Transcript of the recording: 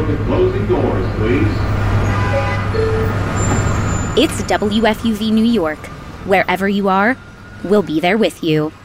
of the closing doors, please. It's WFUV New York. Wherever you are, we'll be there with you.